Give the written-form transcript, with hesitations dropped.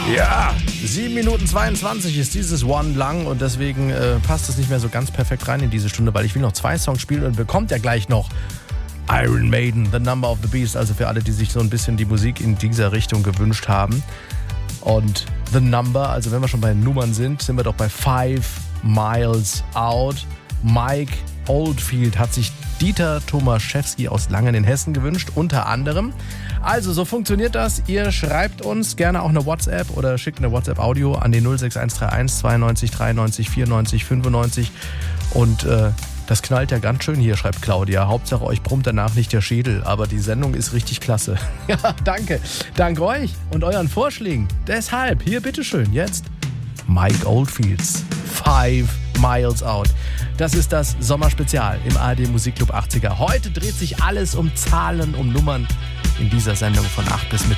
Ja, 7 Minuten 22 ist dieses One lang und deswegen passt es nicht mehr so ganz perfekt rein in diese Stunde, weil ich will noch 2 Songs spielen und bekommt ja gleich noch Iron Maiden, The Number of the Beast, also für alle, die sich so ein bisschen die Musik in dieser Richtung gewünscht haben. Und The Number, also wenn wir schon bei Nummern sind wir doch bei 5 Miles Out. Mike Oldfield hat sich Dieter Tomaszewski aus Langen in Hessen gewünscht, unter anderem. Also, so funktioniert das. Ihr schreibt uns gerne auch eine WhatsApp oder schickt eine WhatsApp-Audio an die 06131 92 93 94 95 und das knallt ja ganz schön hier, schreibt Claudia. Hauptsache euch brummt danach nicht der Schädel, aber die Sendung ist richtig klasse. Ja, danke. Dank euch und euren Vorschlägen. Deshalb, hier bitteschön, jetzt Mike Oldfields 5 Miles Out. Das ist das Sommerspezial im ARD Musikclub 80er. Heute dreht sich alles um Zahlen, um Nummern in dieser Sendung von 8 bis Mitte.